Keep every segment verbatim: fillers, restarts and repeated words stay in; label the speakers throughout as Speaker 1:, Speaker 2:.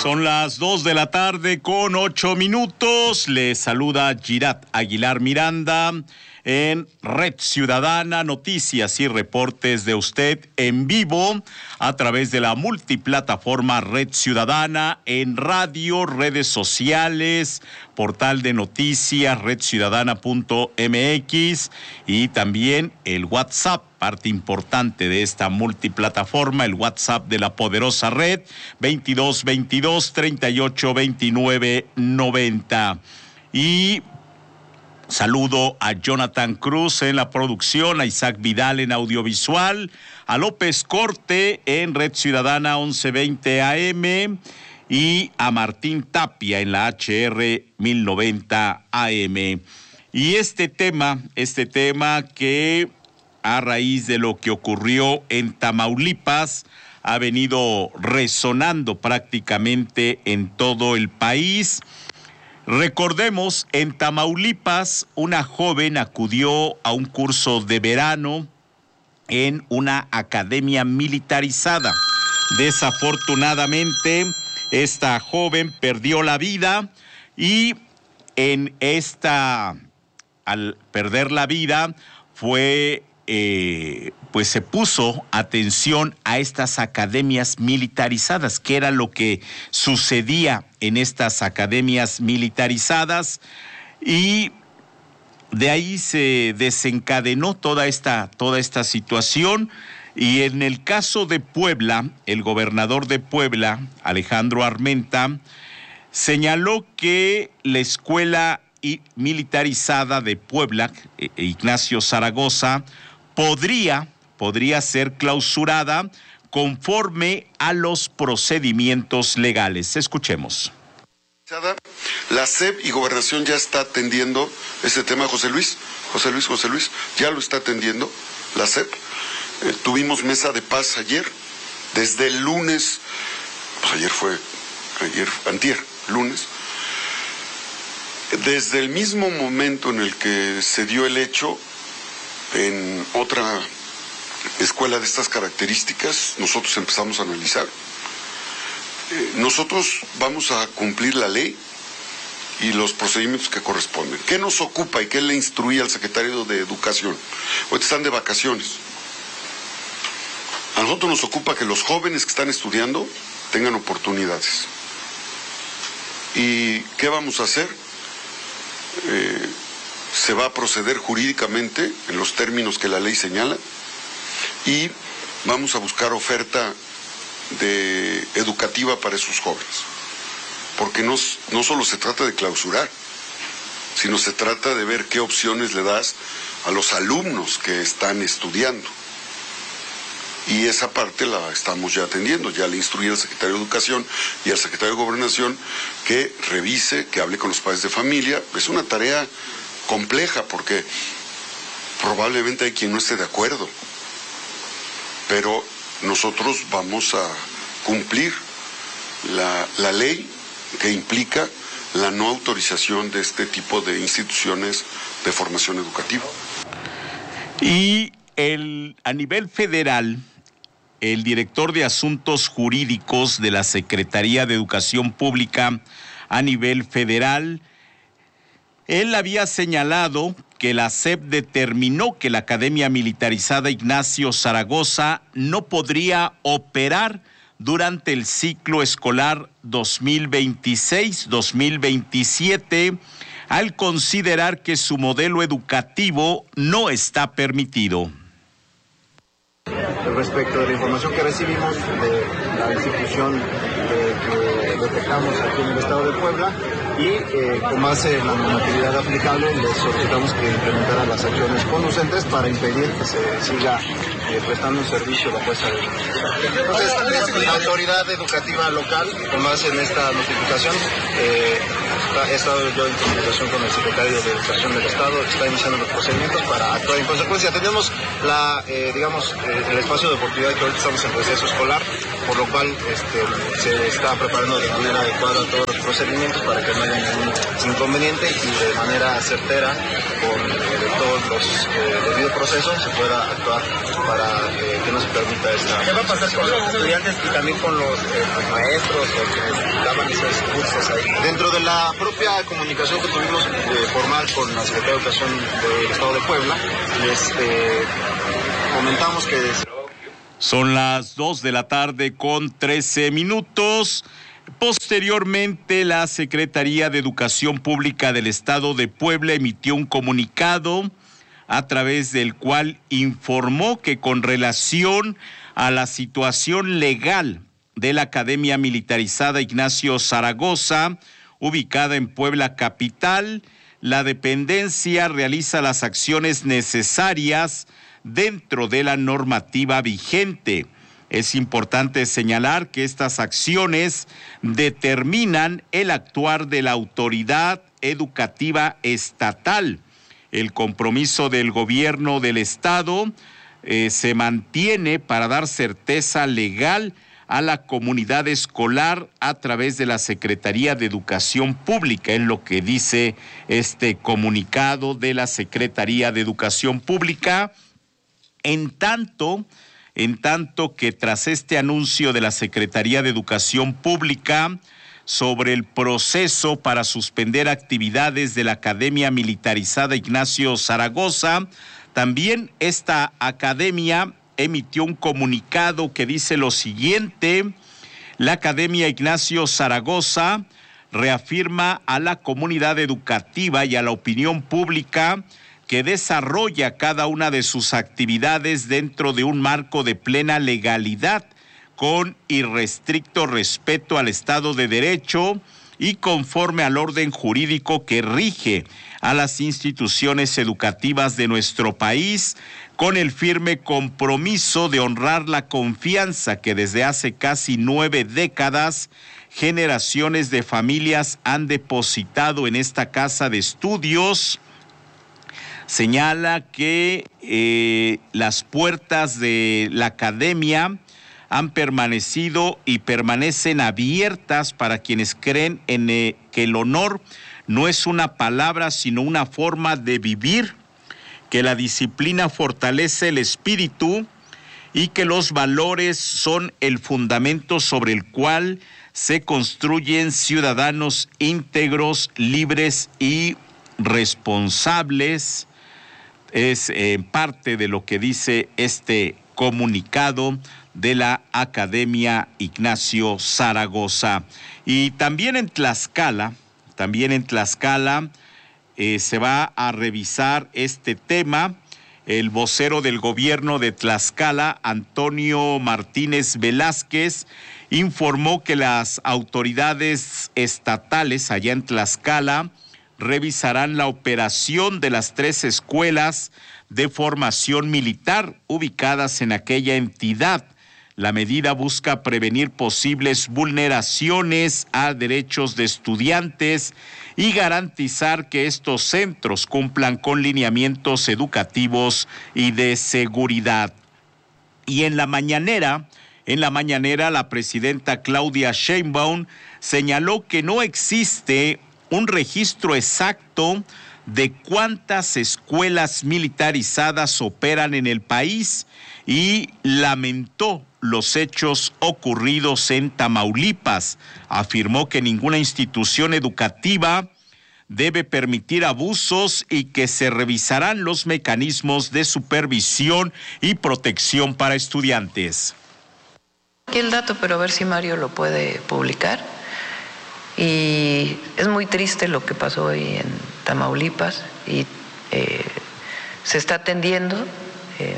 Speaker 1: Son las dos de la tarde con ocho minutos. Les saluda Girat Aguilar Miranda en Red Ciudadana, noticias y reportes de usted en vivo a través de la multiplataforma Red Ciudadana, en radio, redes sociales, portal de noticias, red ciudadana punto m x y también el WhatsApp, parte importante de esta multiplataforma, el WhatsApp de la poderosa red, veintidós veintidós treinta y ocho veintinueve noventa. Y saludo a Jonathan Cruz en la producción, a Isaac Vidal en audiovisual, a López Corte en Red Ciudadana once veinte A M y a Martín Tapia en la H R mil noventa A M. Y este tema, este tema que a raíz de lo que ocurrió en Tamaulipas ha venido resonando prácticamente en todo el país. Recordemos, en Tamaulipas, una joven acudió a un curso de verano en una academia militarizada. Desafortunadamente, esta joven perdió la vida y en esta, al perder la vida, fue, eh, pues se puso atención a estas academias militarizadas, que era lo que sucedía en estas academias militarizadas, y de ahí se desencadenó toda esta, toda esta situación. Y en el caso de Puebla, el gobernador de Puebla, Alejandro Armenta, señaló que la escuela militarizada de Puebla, Ignacio Zaragoza, podría, podría ser clausurada conforme a los procedimientos legales. Escuchemos.
Speaker 2: La S E P y Gobernación ya está atendiendo ese tema. José Luis, José Luis, José Luis, ya lo está atendiendo la S E P. Eh, tuvimos mesa de paz ayer, desde el lunes, pues ayer fue, ayer, antier, lunes. Desde el mismo momento en el que se dio el hecho, en otra escuela de estas características, nosotros empezamos a analizar. Eh, nosotros vamos a cumplir la ley y los procedimientos que corresponden. ¿Qué nos ocupa y qué le instruía al secretario de Educación? Ahorita están de vacaciones. A nosotros nos ocupa que los jóvenes que están estudiando tengan oportunidades. ¿Y qué vamos a hacer? Eh, se va a proceder jurídicamente en los términos que la ley señala y vamos a buscar oferta de educativa para esos jóvenes, porque no, no solo se trata de clausurar, sino se trata de ver qué opciones le das a los alumnos que están estudiando, y esa parte la estamos ya atendiendo. Ya le instruí al secretario de Educación y al secretario de Gobernación que revise, que hable con los padres de familia. Es una tarea compleja porque probablemente hay quien no esté de acuerdo, pero nosotros vamos a cumplir la, la ley que implica la no autorización de este tipo de instituciones de formación educativa.
Speaker 1: Y el, a nivel federal, el director de Asuntos Jurídicos de la Secretaría de Educación Pública a nivel federal, él había señalado que la S E P determinó que la Academia Militarizada Ignacio Zaragoza no podría operar durante el ciclo escolar dos mil veintiséis dos mil veintisiete, al considerar que su modelo educativo no está permitido.
Speaker 3: Respecto de la información que recibimos de la institución de, que detectamos aquí en el estado de Puebla, y eh, con base en la normatividad aplicable les solicitamos que implementara las acciones conducentes para impedir que se siga eh, prestando un servicio a la fuerza de Entonces, la autoridad educativa local, con base en esta notificación, eh, he estado yo en comunicación con el secretario de Educación del Estado, está iniciando los procedimientos para actuar en consecuencia. Tenemos la, eh, digamos, eh, el espacio de oportunidad que ahorita estamos en receso escolar, por lo cual este, se está preparando de manera adecuada todos los procedimientos para que no haya ningún inconveniente y de manera certera con todos los eh, debido proceso se pueda actuar para eh, que no se permita esta.
Speaker 4: ¿Qué va a pasar con los estudiantes y también con los eh, maestros o que daban esos cursos ahí?
Speaker 3: Dentro de la propia comunicación que tuvimos eh, formal con la Secretaría de Educación del Estado de Puebla, les eh, comentamos que...
Speaker 1: Son las dos de la tarde con trece minutos. Posteriormente, la Secretaría de Educación Pública del Estado de Puebla emitió un comunicado a través del cual informó que con relación a la situación legal de la Academia Militarizada Ignacio Zaragoza, ubicada en Puebla capital, la dependencia realiza las acciones necesarias dentro de la normativa vigente. Es importante señalar que estas acciones determinan el actuar de la autoridad educativa estatal. El compromiso del gobierno del estado eh, se mantiene para dar certeza legal a la comunidad escolar a través de la Secretaría de Educación Pública, es lo que dice este comunicado de la Secretaría de Educación Pública. En tanto, en tanto que tras este anuncio de la Secretaría de Educación Pública sobre el proceso para suspender actividades de la Academia Militarizada Ignacio Zaragoza, también esta academia emitió un comunicado que dice lo siguiente: la Academia Ignacio Zaragoza reafirma a la comunidad educativa y a la opinión pública que desarrolla cada una de sus actividades dentro de un marco de plena legalidad, con irrestricto respeto al Estado de Derecho y conforme al orden jurídico que rige a las instituciones educativas de nuestro país, con el firme compromiso de honrar la confianza que desde hace casi nueve décadas generaciones de familias han depositado en esta casa de estudios. Señala que eh, las puertas de la academia han permanecido y permanecen abiertas para quienes creen en eh, que el honor no es una palabra, sino una forma de vivir, que la disciplina fortalece el espíritu y que los valores son el fundamento sobre el cual se construyen ciudadanos íntegros, libres y responsables. Es eh, parte de lo que dice este comunicado de la Academia Ignacio Zaragoza. Y también en Tlaxcala, también en Tlaxcala eh, se va a revisar este tema. El vocero del gobierno de Tlaxcala, Antonio Martínez Velázquez, informó que las autoridades estatales allá en Tlaxcala revisarán la operación de las tres escuelas de formación militar ubicadas en aquella entidad. La medida busca prevenir posibles vulneraciones a derechos de estudiantes y garantizar que estos centros cumplan con lineamientos educativos y de seguridad. Y en la mañanera, en la mañanera, la presidenta Claudia Sheinbaum señaló que no existe un registro exacto de cuántas escuelas militarizadas operan en el país y lamentó los hechos ocurridos en Tamaulipas. Afirmó que ninguna institución educativa debe permitir abusos y que se revisarán los mecanismos de supervisión y protección para estudiantes.
Speaker 5: Aquí el dato, pero a ver si Mario lo puede publicar. Y es muy triste lo que pasó hoy en Tamaulipas y eh, se está atendiendo eh,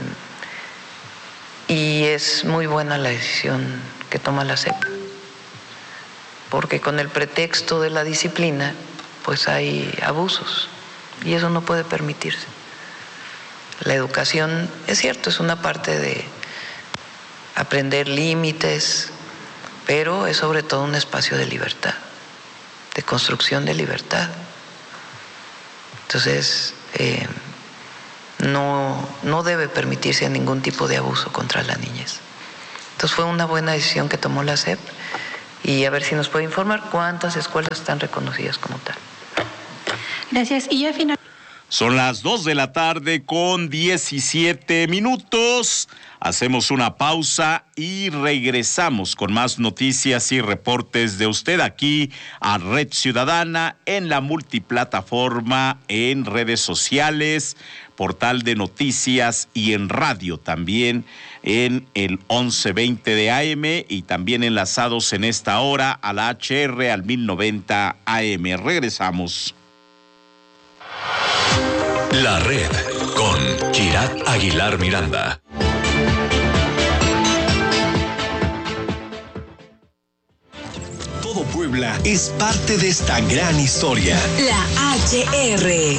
Speaker 5: y es muy buena la decisión que toma la S E P, porque con el pretexto de la disciplina pues hay abusos y eso no puede permitirse. La educación, es cierto, es una parte de aprender límites, pero es sobre todo un espacio de libertad, de construcción de libertad. Entonces, eh, no, no debe permitirse ningún tipo de abuso contra la niñez. Entonces fue una buena decisión que tomó la S E P y a ver si nos puede informar cuántas escuelas están reconocidas como tal.
Speaker 6: Gracias. Y ya final.
Speaker 1: Son las dos de la tarde con diecisiete minutos. Hacemos una pausa y regresamos con más noticias y reportes de usted aquí a Red Ciudadana en la multiplataforma, en redes sociales, portal de noticias y en radio también en el once veinte de A M y también enlazados en esta hora a la H R al mil noventa A M. Regresamos.
Speaker 6: La Red con Girat Aguilar Miranda.
Speaker 7: Todo Puebla es parte de esta gran historia.
Speaker 8: La H R.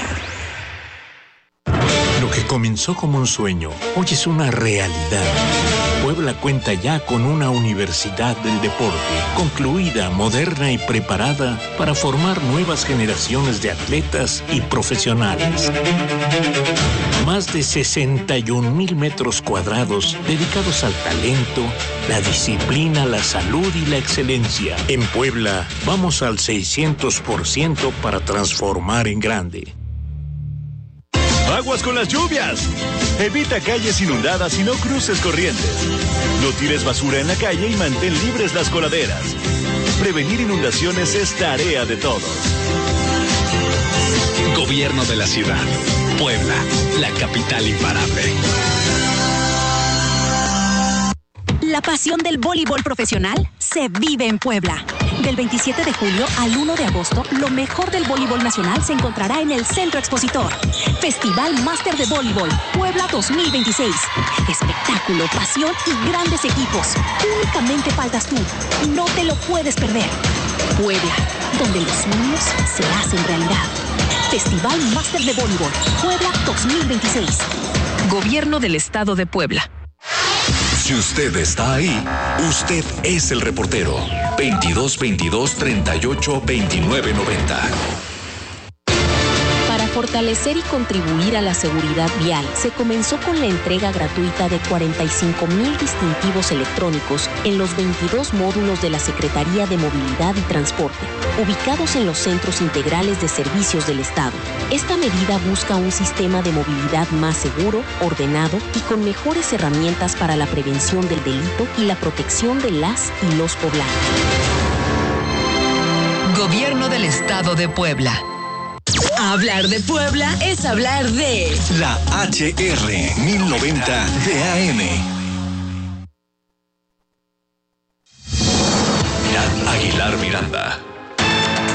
Speaker 9: Lo que comenzó como un sueño, hoy es una realidad. Puebla cuenta ya con una universidad del deporte, concluida, moderna y preparada para formar nuevas generaciones de atletas y profesionales. Más de sesenta y un mil metros cuadrados dedicados al talento, la disciplina, la salud y la excelencia. En Puebla, vamos al seiscientos por ciento para transformar en grande.
Speaker 10: ¡Aguas con las lluvias! Evita calles inundadas y no cruces corrientes. No tires basura en la calle y mantén libres las coladeras. Prevenir inundaciones es tarea de todos.
Speaker 6: Gobierno de la ciudad. Puebla, la capital imparable.
Speaker 8: La pasión del voleibol profesional se vive en Puebla. Del veintisiete de julio al uno de agosto, lo mejor del voleibol nacional se encontrará en el Centro Expositor. Festival Máster de Voleibol Puebla dos mil veintiséis. Espectáculo, pasión y grandes equipos. Únicamente faltas tú. No te lo puedes perder. Puebla, donde los sueños se hacen realidad. Festival Máster de Voleibol Puebla dos mil veintiséis. Gobierno del Estado de Puebla.
Speaker 6: Si usted está ahí, usted es el reportero. veintidós veintidós treinta y ocho veintinueve noventa.
Speaker 11: Para fortalecer y contribuir a la seguridad vial, se comenzó con la entrega gratuita de cuarenta y cinco mil distintivos electrónicos en los veintidós módulos de la Secretaría de Movilidad y Transporte, ubicados en los centros integrales de servicios del Estado. Esta medida busca un sistema de movilidad más seguro, ordenado y con mejores herramientas para la prevención del delito y la protección de las y los poblanos.
Speaker 8: Gobierno del Estado de Puebla. Hablar de Puebla es hablar de
Speaker 7: la H R mil noventa de A M.
Speaker 6: Girat Aguilar Miranda.